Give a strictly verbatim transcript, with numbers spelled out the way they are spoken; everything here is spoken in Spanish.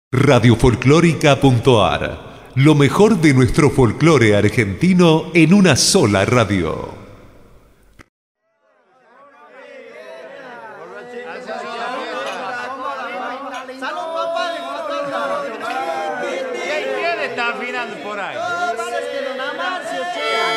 Radiofolclórica.ar. Lo mejor de nuestro folclore argentino en una sola radio. ¿Quién está afinando por ahí? Parece que don Amarcio, che.